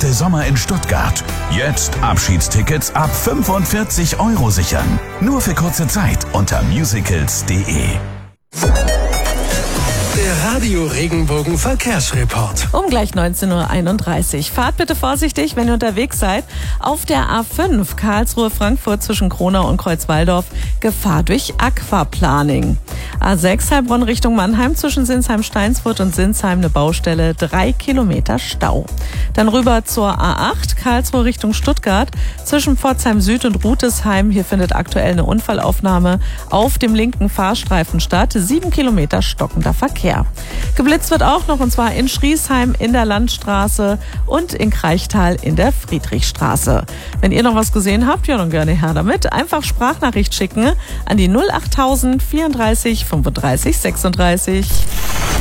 beste Sommer in Stuttgart. Jetzt Abschiedstickets ab 45 € sichern. Nur für kurze Zeit unter musicals.de. Der Radio Regenbogen Verkehrsreport. Um gleich 19:31 Uhr. Fahrt bitte vorsichtig, wenn ihr unterwegs seid. Auf der A5 Karlsruhe-Frankfurt zwischen Kronau und Kreuzwaldorf Gefahr durch Aquaplaning. A6 Heilbronn Richtung Mannheim zwischen Sinsheim-Steinsfurt und Sinsheim eine Baustelle, 3 Kilometer Stau. Dann rüber zur A8 Karlsruhe Richtung Stuttgart zwischen Pforzheim Süd und Rutesheim. Hier findet aktuell eine Unfallaufnahme auf dem linken Fahrstreifen statt. 7 Kilometer stockender Verkehr. Geblitzt wird auch noch, und zwar in Schriesheim in der Landstraße und in Kraichtal in der Friedrichstraße. Wenn ihr noch was gesehen habt, ja, dann gerne her damit. Einfach Sprachnachricht schicken an die 08000 34 35 36.